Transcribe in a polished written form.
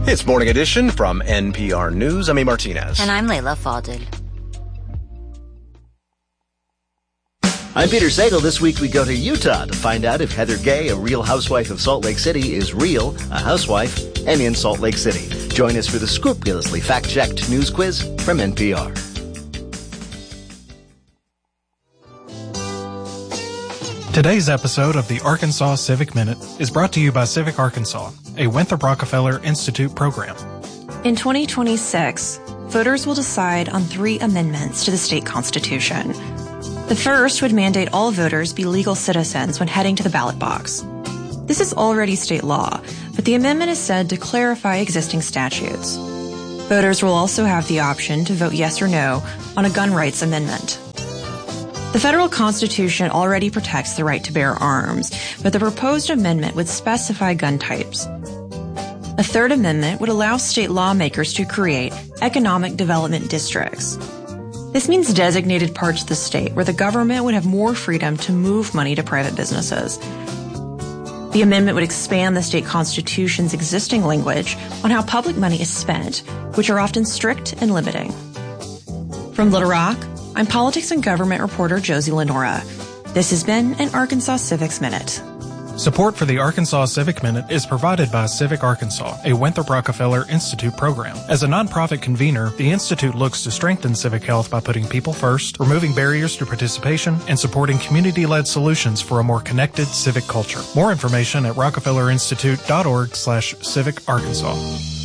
It's Morning Edition from NPR News. I'm A. Martinez. And I'm Layla Fadel. I'm Peter Sagal. This week we go to Utah to find out if Heather Gay, a real housewife of Salt Lake City, is real, a housewife, and in Salt Lake City. Join us for the scrupulously fact-checked news quiz from NPR. Today's episode of the Arkansas Civic Minute is brought to you by Civic Arkansas, a Winthrop Rockefeller Institute program. In 2026, voters will decide on 3 amendments to the state constitution. The first would mandate all voters be legal citizens when heading to the ballot box. This is already state law, but the amendment is said to clarify existing statutes. Voters will also have the option to vote yes or no on a gun rights amendment. The federal constitution already protects the right to bear arms, but the proposed amendment would specify gun types. A third amendment would allow state lawmakers to create economic development districts. This means designated parts of the state where the government would have more freedom to move money to private businesses. The amendment would expand the state constitution's existing language on how public money is spent, which are often strict and limiting. From Little Rock, I'm politics and government reporter Josie Lenora. This has been an Arkansas Civics Minute. Support for the Arkansas Civic Minute is provided by Civic Arkansas, a Winthrop Rockefeller Institute program. As a nonprofit convener, the Institute looks to strengthen civic health by putting people first, removing barriers to participation, and supporting community-led solutions for a more connected civic culture. More information at rockefellerinstitute.org/civicarkansas.